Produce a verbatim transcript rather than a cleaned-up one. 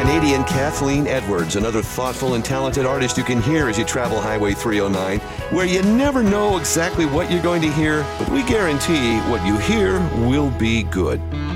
Canadian Kathleen Edwards, another thoughtful and talented artist you can hear as you travel Highway three oh nine, where you never know exactly what you're going to hear, but we guarantee what you hear will be good.